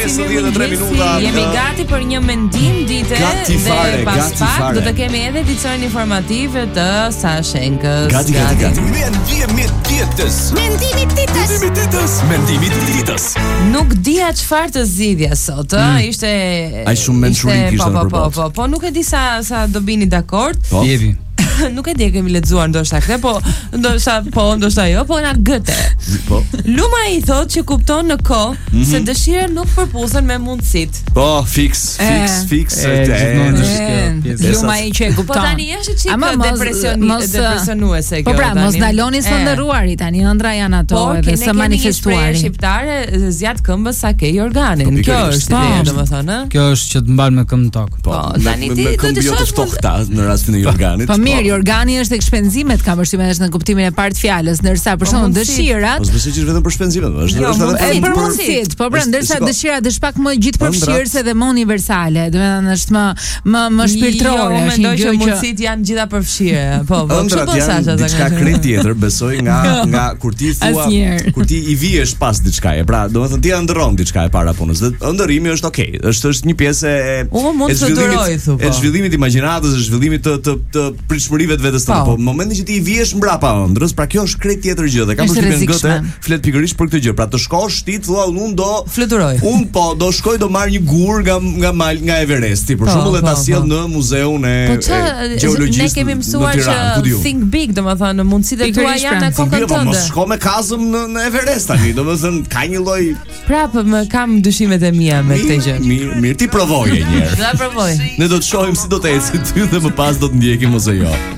53 minuta. Jemi gati për një mendim dite Gati fare, dhe pas gati pak fare. do të kemi edhe edicionin informativ të Sashenkës. Gati. Mendimi ditës. Nuk dija çfarë të zgjidhja sot, ë? Ishte Ai shumë mençurik ishte në përbot. Po, nuk e di sa do bini dakord. Po. Jevi. Nuk e di, e kemi lexuar ndoshta këtë, ndoshta jo, po na gëte. Po. Luma i thot që kupton në kohë se dëshirat nuk përputhen me mundësitë. Po, fiks. Gjithmonë është kjo pjesë. Luma i që e kupton. Po tani është çik Ama mos- depresionuese kjo. Po pra, mos tani. ndaloni së ndërruari tani, ëndra janë ato Po, edhe ne së kemi manifestuari. një shqiptare zjat këmbës sa ke organin. Po, Kjo pikërisht. është ideja, domethënë, ë? Kjo është që të mbal me këmbë në tokë. Po, tani ti me do të këmbë jo të shohësh ftohta në rastin e organit. Po mirë, organi është tek shpenzimet, kam përshtypjen është në kuptimin e parë të fjalës, ndërsa për shembull mundësit. dëshirat Po s'besoj që është vetëm për shpenzimet, është Jo, edhe mundësit, për për mundësit, po pra, ndërsa Shiko. dëshirat është pak më gjithë përfshirëse Ëndrat. dhe më universale, domethënë është më shpirtërore, Jo, është një mendoj që gjë që mundësit janë gjitha përfshirë. Po, Ëndrat çfarë janë Sasha diçka krejt tjetër, besoj nga kur ti thua, Asnjëherë. kur ti i vihesh pas diçkaje. Pra, domethënë ti ndërron diçka e para punës. Dhe ëndërrimi është okay, është një pjesë e mund e të duroj, thu, po. e zhvillimit të imagjinatës, e zhvillimit të pritshmërive të vetes tënde. Po. Po në momentin që ti i vihesh mbrapa ëndrës, pra kjo është krejt tjetër gjë dhe kam Është përshtypjen gëtë rrezikshme. flet pikërisht për këtë gjë. Pra të shkosh ti thua unë do Fluturoj. do shkoj do marr një gur nga Everesti, për Po, shembull, dhe ta po, sjell po. në muzeun e Po ne gjeologjisë. kemi mësuar që think big, domethënë mundësitë tua Pikërisht, janë në pra. kokën Po mos tënde. shko me kazëm në Everest tani, domethënë ka një lloj Prapë më kam dyshimet e mia me këtë gjë. mirë, ti provoje një herë. Do ta provoj. Ne do të shohim si do të ecë ty dhe më pas do të ndjekim ose jo.